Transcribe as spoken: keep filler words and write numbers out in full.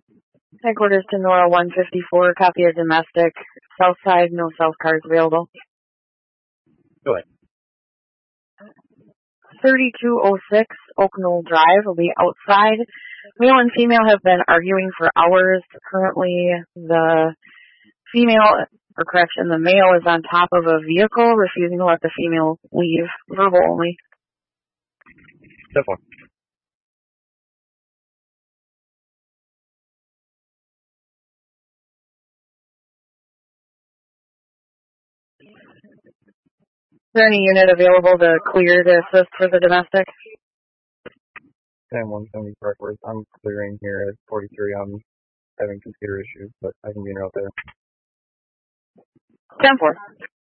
Headquarters to Nora one fifty-four, copy of domestic. South side, no south cars available. Go ahead. thirty-two oh six Oak Knoll Drive will be outside. Male and female have been arguing for hours. Currently, the female, or correction, the male is on top of a vehicle, refusing to let the female leave. Verbal only. Step one. Is there any unit available to clear to assist for the domestic? ten one seventy Parkworth. I'm clearing here at forty-three. I'm having computer issues, but I can be in route there. ten four.